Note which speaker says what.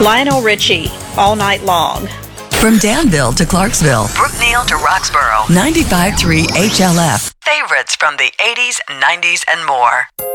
Speaker 1: Lionel Richie, All Night Long.
Speaker 2: From Danville to Clarksville,
Speaker 3: Brookneal to Roxborough.
Speaker 2: 95.3 HLF.
Speaker 3: Favorites from the 80s, 90s, and more.